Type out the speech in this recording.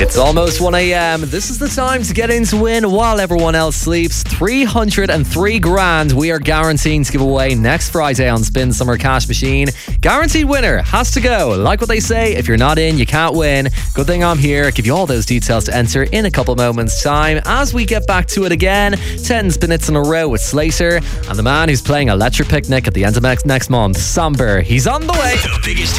It's almost 1 a.m. This is the time to get in to win while everyone else sleeps. 303 grand we are guaranteeing to give away next Friday on Spin Summer Cash Machine. Guaranteed winner has to go. Like what they say, if you're not in, you can't win. Good thing I'm here. Give you all those details to enter in a couple moments' time. As we get back to it again, 10 spinets in a row with Slater and the man who's playing Electric Picnic at the end of next month, Samber. He's on the way. The biggest